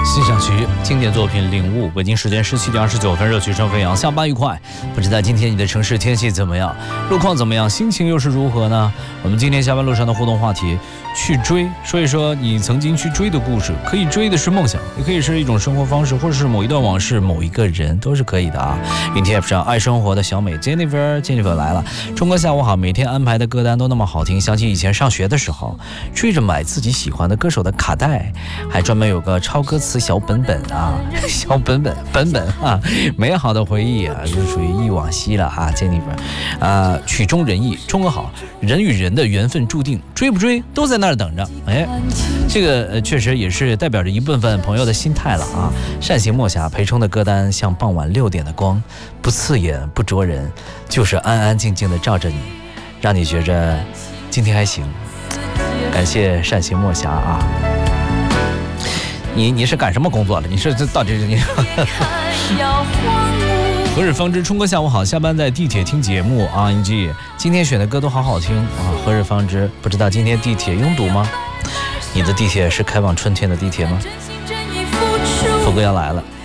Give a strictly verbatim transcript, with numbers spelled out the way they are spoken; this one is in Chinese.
欣赏曲经典作品《领悟》，北京时间十七点二十九分，热曲声飞扬，下班愉快。不知道今天你的城市天气怎么样，路况怎么样，心情又是如何呢？我们今天下班路上的互动话题，去追，说一说你曾经去追的故事，可以追的是梦想，也可以是一种生活方式，或者是某一段往事，某一个人，都是可以的啊。云 T F 上爱生活的小美 Jennifer Jennifer 来了，钟哥下午好，每天安排的歌单都那么好听，想起以前上学的时候，追着买自己喜欢的歌手的卡带，还专门有个抄歌词小本本啊，小本本本本啊，美好的回忆啊，就属于忆往昔了啊。Jennifer 啊，曲中人意，钟哥好，人与人的缘分注定，追不追都在那儿等着。哎，这个呃确实也是代表着一部分朋友的心态了啊。善行莫暇裴冲的歌单像傍晚六点的光，不刺眼不灼人，就是安安静静的照着你，让你觉着今天还行。感谢善行莫暇啊。你你是干什么工作的？你是这到底是你？何日方知，冲哥下午好，下班在地铁听节目啊。I N G 今天选的歌都好好听啊。何日方知，不知道今天地铁拥堵吗？你的地铁是开往春天的地铁吗？福哥要来了。